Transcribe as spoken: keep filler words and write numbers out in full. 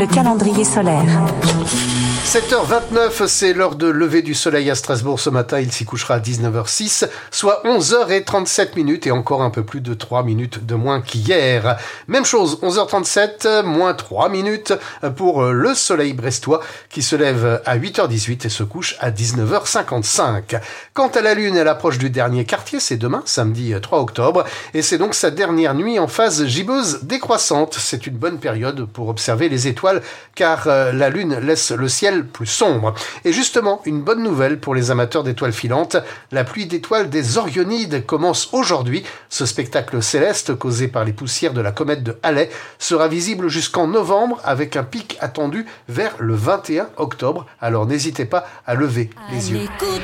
Le calendrier solaire. sept heures vingt-neuf, c'est l'heure de lever du soleil à Strasbourg. Ce matin, il s'y couchera à dix-neuf heures six, soit onze heures trente-sept minutes et encore un peu plus de trois minutes de moins qu'hier. Même chose, onze heures trente-sept, moins trois minutes pour le soleil brestois qui se lève à huit heures dix-huit et se couche à dix-neuf heures cinquante-cinq. Quant à la lune, elle approche du dernier quartier, c'est demain, samedi trois octobre, et c'est donc sa dernière nuit en phase gibbeuse décroissante. C'est une bonne période pour observer les étoiles car la lune laisse le ciel plus sombre. Et justement, une bonne nouvelle pour les amateurs d'étoiles filantes, la pluie d'étoiles des Orionides commence aujourd'hui. Ce spectacle céleste causé par les poussières de la comète de Halley sera visible jusqu'en novembre avec un pic attendu vers le vingt et un octobre. Alors n'hésitez pas à lever les yeux.